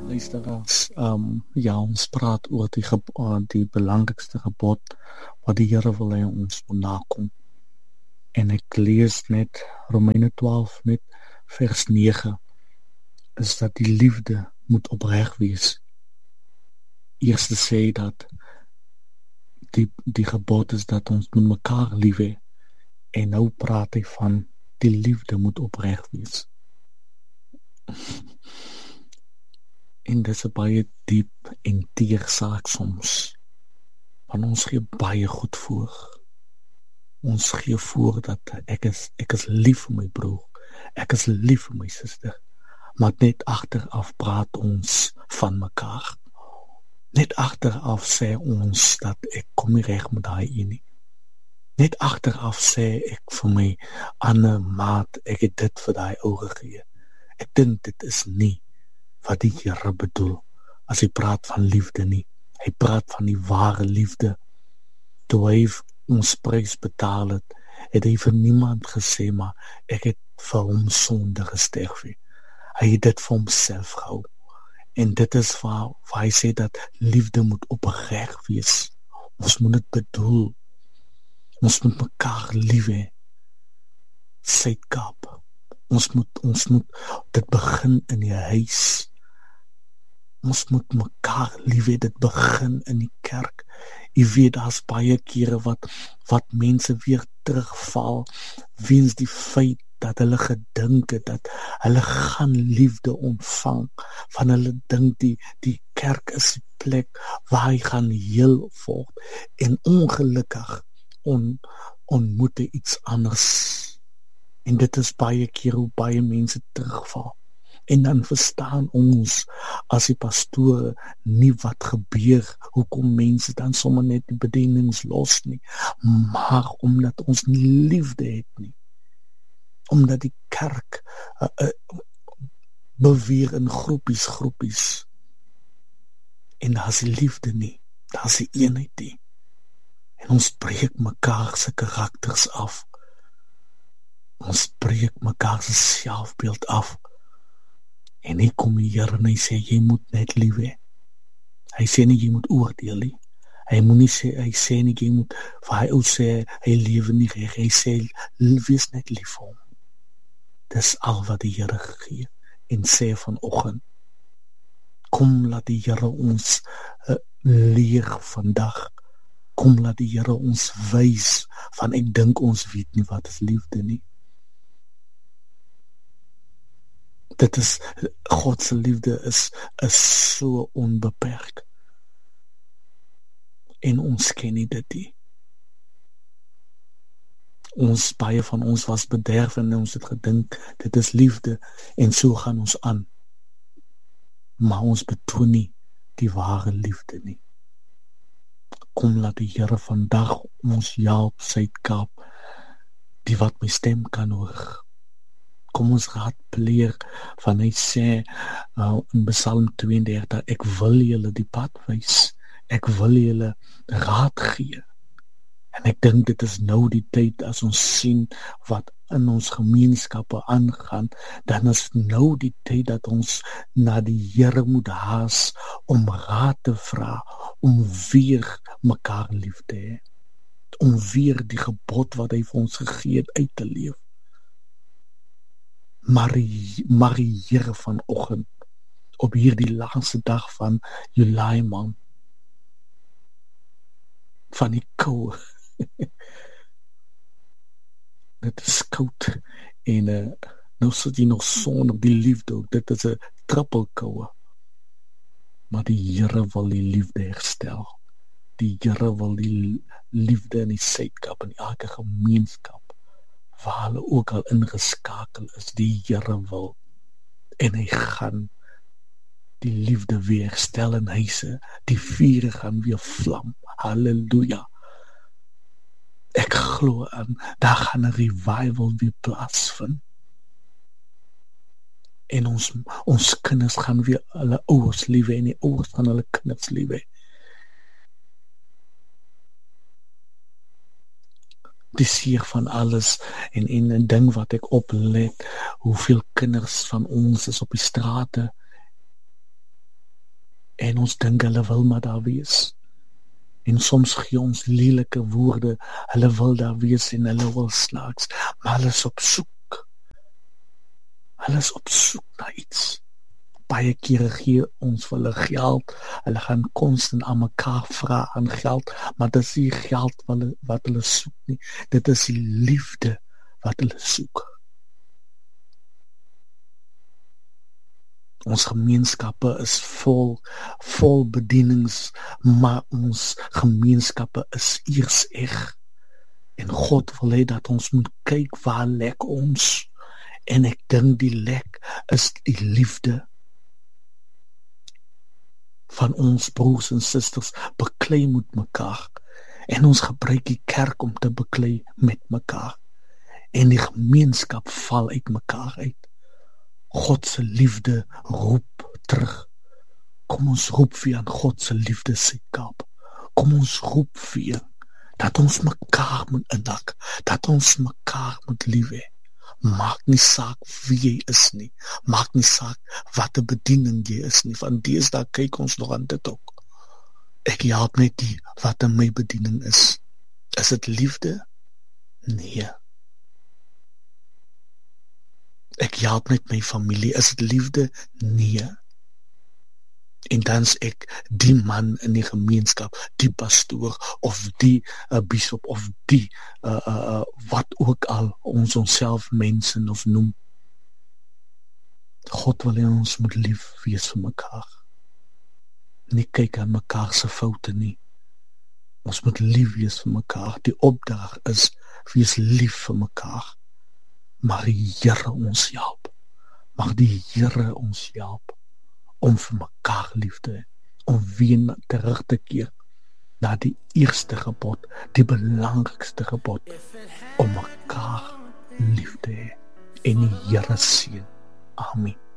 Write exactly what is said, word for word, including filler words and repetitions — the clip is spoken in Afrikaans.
Luisteraars, um, ja, ons praat oor die, ge- uh, die belangrikste gebod wat die Here wil hê ons moet nakom. En ek lees net Romeine twaalf, net vers negen, is dat die liefde moet opreg wees. Eerste sê dat die, die gebod is dat ons moet mekaar lief hê. En nou praat hy van die liefde moet opreg wees. En dit is 'n baie diep en teer saak soms. Want ons gee baie goed voor. Ons gee voor dat ek is, ek is lief vir my broer. Ek is lief vir my suster. Maar net agteraf praat ons van mekaar. Net agteraf sê ons dat ek kom nie reg met daai een nie. Net agteraf sê ek vir my ander maat, ek het dit vir daai ou gegee. Ek dink dit is nie wat die Here bedoel as hy praat van liefde nie. Hy praat van die ware liefde. Toe hy ons prys betaal het, het hy vir niemand gesê, maar ek het vir hom sonde gesterf. Hy het dit vir homself gehou. En dit is waar, waar hy sê dat liefde moet opreg wees. Ons moet dit bedoel. Ons moet mekaar lief hê. Suidkaap. Ons moet, ons moet, dit begin in die huis. Ons moet mekaar lief hê, dit begin in die kerk. Jy weet, daar's baie kere wat, wat mense weer terugval, weens die feit dat hulle gedink het, dat hulle gaan liefde ontvang, van hulle dink die, die kerk is die plek waar hy gaan heel word, en ongelukkig on, ontmoet hy iets anders. En dit is baie keer hoe baie mense terugval. En dan verstaan ons as die pastore nie wat gebeur, hoekom mense dan sommer net die bediening los nie, maar omdat ons nie liefde het nie. Omdat die kerk uh, uh, beweer in groepies, groepies. En daar is die liefde nie, daar is die eenheid nie. En ons breek mekaar se karakters af. Ons breek mekaar se selfbeeld af. En hy kom hier en hy sê, jy moet net lief hê. Hy sê nie, jy moet oordeel nie. Hy moet nie sê, hy sê nie, jy moet, vir hy ook sê, hy lewe nie reg. Hy sê, wees net lief vir hom. Dis al wat die Here gee en sê vanoggend. Kom laat die Here ons uh, leer vandag. Kom laat die Here ons wys van ek dink ons weet nie wat is liefde nie. Dit is, God se liefde is, is so onbeperk. En ons ken nie dit nie. Ons, baie van ons was bederf en ons het gedink, dit is liefde, en so gaan ons aan. Maar ons betoon nie die ware liefde nie. Kom laat die Here vandag ons help, Suidkaap, die wat my stem kan hoor. Kom ons raadpleeg, van hy sê uh, in Psalm tweeëndertig, ek wil julle die pad wys, ek wil julle raad gee. En ek dink dit is nou die tyd as ons sien wat in ons gemeenskappe aangaan, dan is nou die tyd dat ons na die Here moet haas om raad te vra, om weer mekaar lief te hê, om weer die gebod wat hy vir ons gegee het uit te leef. Maar die, maar die Here vanoggend, op hierdie laaste dag van Julie man, van die koue, dit is koud, en uh, nou sit jy nog son op die liefde, dit is 'n trippelkoue, maar die Here wil die liefde herstel, die Here wil die liefde in die Suidkaap, in elke gemeenskap, waar hulle ook al ingeskakel is, die Here wil, en hy gaan die liefde weer herstel in huise, die vuur gaan weer vlam, halleluja. Ek glo aan, daar gaan 'n revival weer plaasvind. En ons, ons kinders gaan weer hulle ouers lief hê, en die ouers gaan hulle kinders lief hê. Die seer van alles, en, en een ding wat ek oplet, hoeveel kinders van ons is op die strate, En ons dink hulle wil maar daar wees. En soms gee ons lelike woorde, hulle wil daar wees en hulle wil snaaks, maar hulle is op soek. Hulle is op soek na iets. Baie kere gee ons vir hulle geld, hulle gaan konstant aan mekaar vra aan geld, maar dit is nie geld wat hulle, wat hulle soek nie, dit is die liefde wat hulle soek. Ons gemeenskappe is vol, vol bedienings, maar ons gemeenskappe is eers eg. En God wil hê dat ons moet kyk waar lek ons. En ek dink die lek is die liefde van ons broers en susters beklei met mekaar. En ons gebruik die kerk om te beklei met mekaar. En die gemeenskap val uit mekaar uit. God se liefde roep terug. Kom ons roep weer aan God se liefde Suid-Kaap. Kom ons roep weer dat ons mekaar moet inhak, dat ons mekaar moet lief hê. Maak nie saak wie jy is nie, maak nie saak wat 'n bediening jy is nie, van deesdae kyk ons nog aan dit ook. Ek help net die wat in my bediening is. Is dit liefde? Nee. Ek help net my familie. Is dit liefde? Nee. En dan is ek die man in die gemeenskap, die pastoor, of die uh, bishop, of die, uh, uh, uh, wat ook al ons onsself mensen of noem. God wil en ons moet lief wees vir mekaar. Nie kyk aan mekaar se foute nie. Ons moet lief wees vir mekaar. Die opdrag is, wees lief vir mekaar. Mag die Here ons help. Mag die Here ons help om vir mekaar lief te hê, om weer terug te keer na die eerste gebod, die belangrikste gebod, om mekaar lief te hê. En die Here seën. Amen.